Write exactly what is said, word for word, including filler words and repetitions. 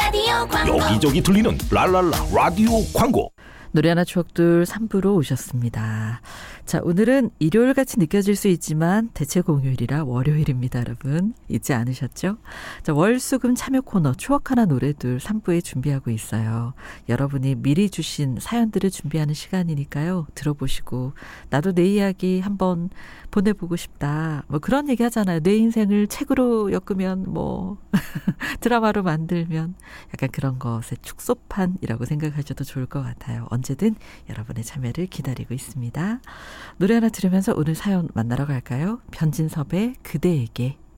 라디오 광고. 여기저기 들리는 랄랄라 라디오 광고. 노래 하나 추억들 삼 부로 오셨습니다. 자, 오늘은 일요일같이 느껴질 수 있지만 대체 공휴일이라 월요일입니다, 여러분. 잊지 않으셨죠? 자, 월수금 참여 코너 추억 하나 노래들 삼 부에 준비하고 있어요. 여러분이 미리 주신 사연들을 준비하는 시간이니까요. 들어보시고 나도 내 이야기 한번 보내보고 싶다. 뭐 그런 얘기 하잖아요. 내 인생을 책으로 엮으면 뭐 드라마로 만들면 약간 그런 것의 축소판이라고 생각하셔도 좋을 것 같아요. 언제든 여러분의 참여를 기다리고 있습니다. 노래 하나 들으면서 오늘 사연 만나러 갈까요? 변진섭의 그대에게.